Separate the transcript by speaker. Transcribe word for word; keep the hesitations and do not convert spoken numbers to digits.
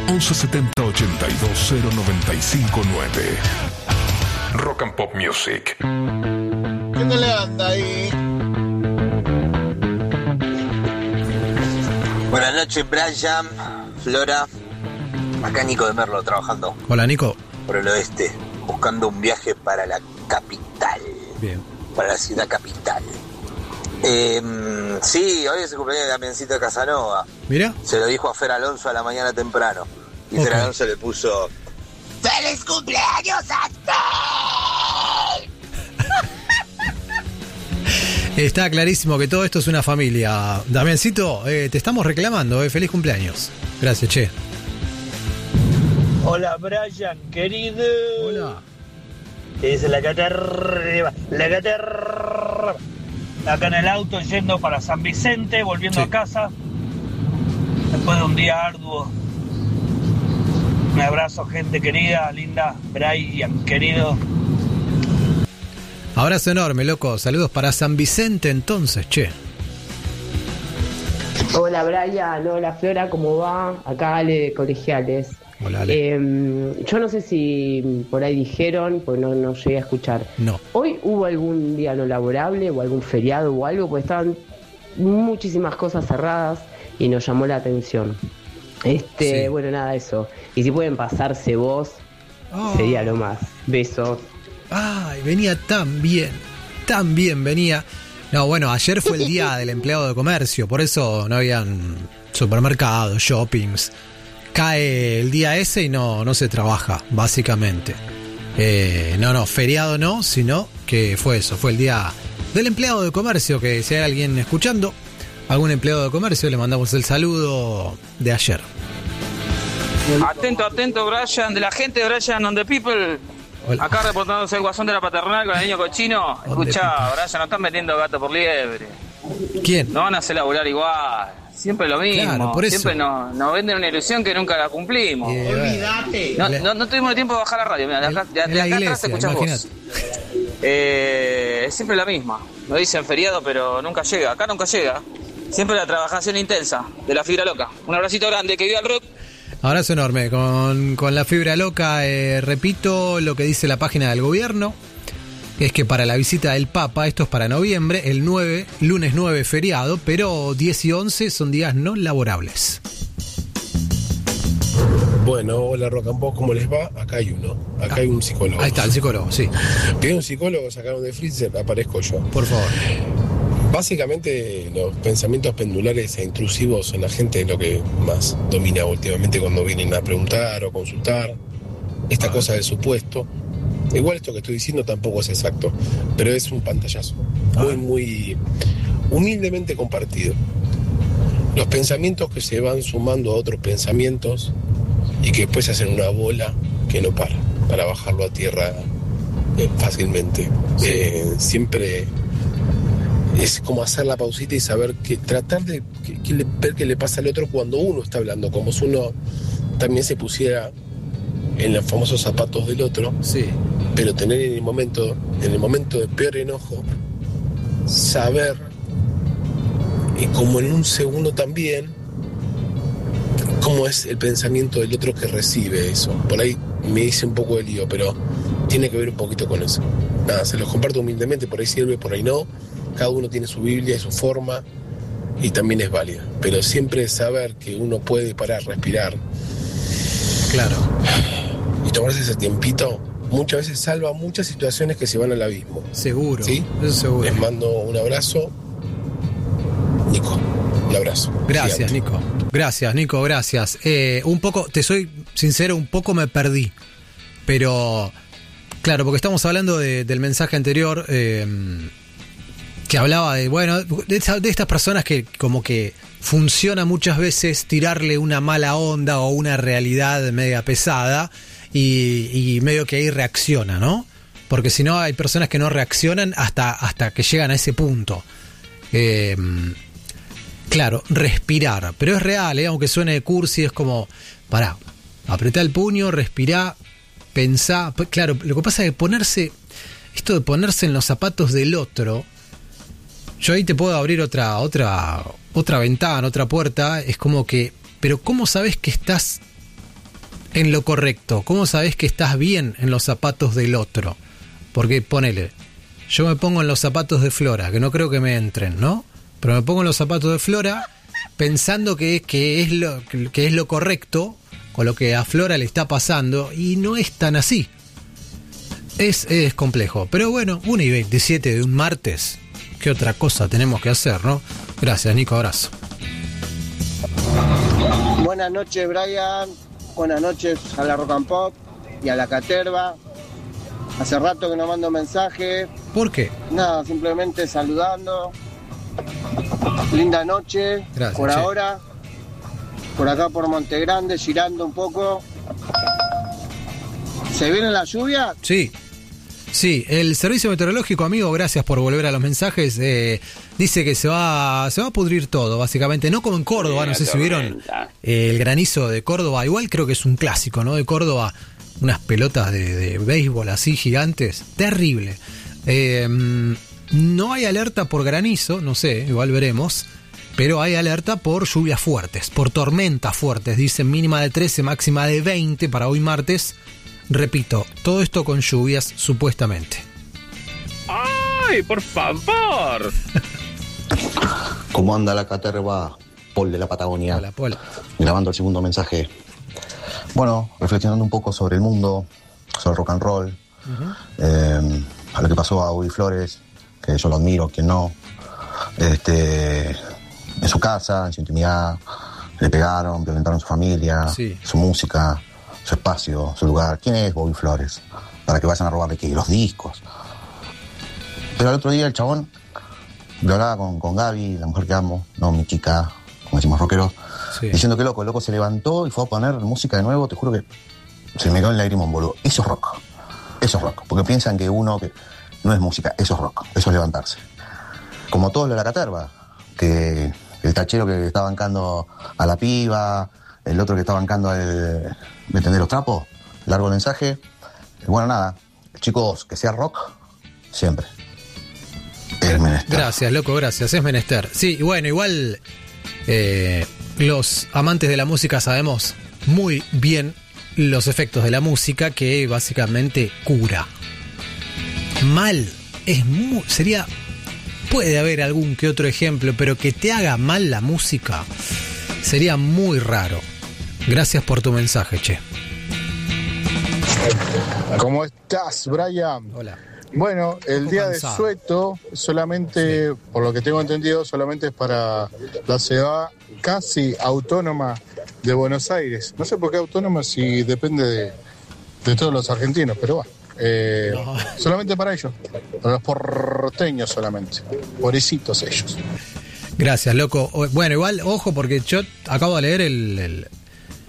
Speaker 1: once setenta ochenta y dos cero noventa y cinco nueve. Rock and Pop Music.
Speaker 2: ¿Qué tal le anda ahí?
Speaker 3: Buenas noches, Brian, Flora. Acá Nico de Merlo trabajando.
Speaker 4: Hola, Nico.
Speaker 3: Por el oeste, buscando un viaje para la capital.
Speaker 4: Bien.
Speaker 3: Para la ciudad capital. Eh, sí, hoy es el cumpleaños de Damiancito Casanova.
Speaker 4: Mira.
Speaker 3: Se lo dijo a Fer Alonso a la mañana temprano. Y
Speaker 4: Okay.
Speaker 3: Fer Alonso le puso: ¡Feliz cumpleaños a Fer!
Speaker 4: Está clarísimo que todo esto es una familia. Damiancito, eh, te estamos reclamando, eh. Feliz cumpleaños. Gracias, che.
Speaker 5: Hola, Brian, querido.
Speaker 4: Hola.
Speaker 5: Es la caterva, la caterva. Acá en el auto yendo para San Vicente, volviendo
Speaker 4: Sí.
Speaker 5: a casa. Después de un día arduo. Un abrazo, gente querida, linda. Brian, querido.
Speaker 4: Abrazo enorme, loco. Saludos para San Vicente entonces, che.
Speaker 6: Hola Brian, hola Flora, ¿cómo va? Acá Ale de Colegiales.
Speaker 4: Hola, Ale.
Speaker 6: Eh, yo no sé si por ahí dijeron, pues no, no llegué a escuchar.
Speaker 4: No.
Speaker 6: ¿Hoy hubo algún día no laborable o algún feriado o algo? Porque estaban muchísimas cosas cerradas y nos llamó la atención. Este,
Speaker 4: Sí.
Speaker 6: bueno, nada, eso. Y si pueden pasarse vos,
Speaker 4: Oh.
Speaker 6: sería lo más. Besos.
Speaker 4: Ay, venía tan bien. Tan bien venía. No, bueno, ayer fue el día del empleado de comercio, por eso no habían supermercados, shoppings. Cae el día ese y no, no se trabaja, básicamente. Eh, no, no, feriado no, sino que fue eso, fue el día del empleado de comercio, que si hay alguien escuchando, algún empleado de comercio, le mandamos el saludo de ayer.
Speaker 7: Atento, atento, Brian, de la gente de Brian on the People.
Speaker 4: Hola.
Speaker 7: Acá reportándose el guasón de la paternal con el niño cochino.
Speaker 4: On the
Speaker 7: Escuchá,
Speaker 4: people.
Speaker 7: Brian, no están metiendo gato por liebre.
Speaker 4: ¿Quién?
Speaker 7: No van a hacer laburar igual. Siempre lo mismo.
Speaker 4: Claro, por eso.
Speaker 7: Siempre nos, nos venden una ilusión que nunca la cumplimos.
Speaker 4: Eh,
Speaker 2: Olvídate.
Speaker 7: No,
Speaker 4: la-
Speaker 7: no, no tuvimos tiempo de bajar la radio. Mira, de acá, de, de
Speaker 4: en la
Speaker 7: acá atrás
Speaker 4: iglesia,
Speaker 7: te escuchás
Speaker 4: imagínate.
Speaker 7: vos. Eh, es siempre la misma. Nos dicen feriado, pero nunca llega. Acá nunca llega. Siempre la trabajación intensa de la fibra loca. Un abracito grande, que viva el rock.
Speaker 4: Abrazo enorme. Con, con la fibra loca, eh, repito lo que dice la página del gobierno, que es que para la visita del Papa, esto es para noviembre, el nueve, lunes nueve feriado, pero diez y once son días no laborables.
Speaker 8: Bueno, hola Rock and Pop, ¿cómo les va? Acá hay uno, acá hay un psicólogo.
Speaker 4: Ahí está, el psicólogo, sí.
Speaker 8: Pide un psicólogo, sacaron de freezer, aparezco yo.
Speaker 4: Por favor.
Speaker 8: Básicamente los pensamientos pendulares e intrusivos en la gente es lo que más domina últimamente cuando vienen a preguntar o consultar. Esta cosa del supuesto. Igual esto que estoy diciendo tampoco es exacto, pero es un pantallazo. Muy, muy humildemente compartido. Los pensamientos que se van sumando a otros pensamientos y que después hacen una bola que no para, para bajarlo a tierra eh, fácilmente. Eh, siempre es como hacer la pausita y saber que tratar de que, que le, ver qué le pasa al otro cuando uno está hablando, como si uno también se pusiera en los famosos zapatos del otro,
Speaker 4: Sí.
Speaker 8: pero tener en el momento, en el momento de peor enojo, saber y como en un segundo también cómo es el pensamiento del otro que recibe eso. Por ahí me hice un poco de lío, pero tiene que ver un poquito con eso. Nada, se los comparto humildemente, por ahí sirve, por ahí no. Cada uno tiene su Biblia y su forma y también es válida. Pero siempre saber que uno puede parar, respirar
Speaker 4: Claro.
Speaker 8: y tomarse ese tiempito, muchas veces salva muchas situaciones que se van al abismo.
Speaker 4: Seguro.
Speaker 8: ¿Sí?
Speaker 4: Eso seguro.
Speaker 8: Les mando un abrazo. Nico, un abrazo.
Speaker 4: Gracias,
Speaker 8: Gigante.
Speaker 4: Nico. Gracias, Nico, gracias. Eh, un poco, te soy sincero, un poco me perdí. Pero, claro, porque estamos hablando de- del mensaje anterior eh, que hablaba de, bueno, de, esa- de estas personas que como que funciona muchas veces tirarle una mala onda o una realidad media pesada y, y medio que ahí reacciona, ¿no? Porque si no hay personas que no reaccionan hasta, hasta que llegan a ese punto. Eh, Claro, respirar, pero es real, ¿eh? Aunque suene cursi, es como, pará, apretá el puño, respirá, pensá. P- Claro, lo que pasa es que ponerse, esto de ponerse en los zapatos del otro, yo ahí te puedo abrir otra, otra, otra ventana, otra puerta, es como que, pero ¿cómo sabes que estás en lo correcto? ¿Cómo sabés que estás bien en los zapatos del otro? Porque ponele, yo me pongo en los zapatos de Flora, que no creo que me entren, ¿no? Pero me pongo en los zapatos de Flora pensando que, que, es lo, que es lo correcto con lo que a Flora le está pasando, y no es tan así. Es, es complejo. Pero bueno, una y veintisiete de un martes, ¿qué otra cosa tenemos que hacer, no? Gracias, Nico, abrazo.
Speaker 2: Buenas noches, Brian. Buenas noches a la Rock and Pop y a la Caterva. Hace rato que no mando mensaje.
Speaker 4: ¿Por qué?
Speaker 2: Nada, simplemente saludando. Linda noche.
Speaker 4: Gracias,
Speaker 2: por
Speaker 4: che.
Speaker 2: ahora. Por acá por Monte Grande, girando un poco. ¿Se viene la lluvia?
Speaker 4: Sí. Sí, el servicio meteorológico, amigo, gracias por volver a los mensajes, eh, dice que se va se va a pudrir todo, básicamente, no como en Córdoba, no sé si vieron eh, el granizo de Córdoba, igual creo que es un clásico, ¿no? De Córdoba, unas pelotas de, de béisbol así gigantes, terrible. Eh, no hay alerta por granizo, no sé, igual veremos, pero hay alerta por lluvias fuertes, por tormentas fuertes, dicen mínima de trece, máxima de veinte para hoy martes. Repito, todo esto con lluvias, supuestamente.
Speaker 9: ¡Ay, por favor!
Speaker 10: ¿Cómo anda la Caterva? Paul de la Patagonia.
Speaker 4: Hola, Paul.
Speaker 10: Grabando el segundo mensaje. Bueno, reflexionando un poco sobre el mundo, sobre el rock and roll, uh-huh. eh, a lo que pasó a Bobby Flores, que yo lo admiro, que no. Este, en su casa, en su intimidad, le pegaron, violentaron a su familia, sí. Su música, su espacio, su lugar. ¿Quién es Bobby Flores? Para que vayan a robarle, ¿qué? Los discos. Pero el otro día el chabón lo hablaba con, con Gaby, la mujer que amo, no mi chica, como decimos rockeros, sí. Diciendo que loco, el loco se levantó y fue a poner música de nuevo. Te juro que se me quedó el lagrimón, boludo. Eso es rock. Eso es rock. Porque piensan que uno que no es música, eso es rock. Eso es levantarse. Como todo lo de la Caterva, que el tachero que está bancando a la piba, el otro que está bancando el ¿me entendés los trapos? Largo el mensaje. Bueno, nada, chicos, que sea rock siempre. Es menester. Gracias, loco, gracias, es menester. Sí, bueno, igual eh, los amantes de la música sabemos muy bien los efectos de la música, que básicamente cura. Mal es muy, sería, puede haber algún que otro ejemplo, pero que te haga mal la música sería muy raro. Gracias por tu mensaje, che.
Speaker 11: ¿Cómo estás, Brian?
Speaker 4: Hola.
Speaker 11: Bueno, el día
Speaker 4: cansado.
Speaker 11: de Sueto solamente, sí. Por lo que tengo entendido, solamente es para la ciudad casi autónoma de Buenos Aires. No sé por qué autónoma si depende de, de todos los argentinos, pero bueno. Eh, no. Solamente para ellos, para los porteños solamente. Pobrecitos ellos.
Speaker 4: Gracias, loco. Bueno, igual, ojo, porque yo acabo de leer el, el,